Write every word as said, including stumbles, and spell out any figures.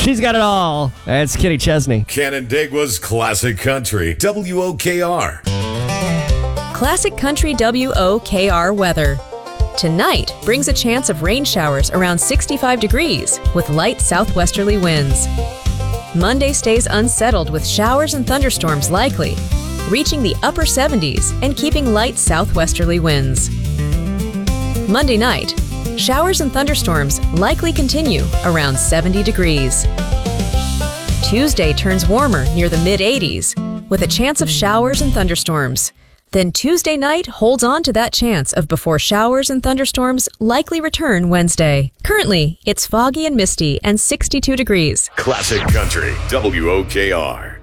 She's got it all. It's Kitty Chesney. Canandaigua's Classic Country, W O K R. Classic Country W O K R weather. Tonight brings a chance of rain showers around sixty-five degrees with light southwesterly winds. Monday stays unsettled with showers and thunderstorms likely, reaching the upper seventies and keeping light southwesterly winds. Monday night, showers and thunderstorms likely continue around seventy degrees. Tuesday turns warmer near the mid eighties with a chance of showers and thunderstorms. Then Tuesday night holds on to that chance of before showers and thunderstorms likely return Wednesday. Currently, it's foggy and misty and sixty-two degrees. Classic Country, W O K R.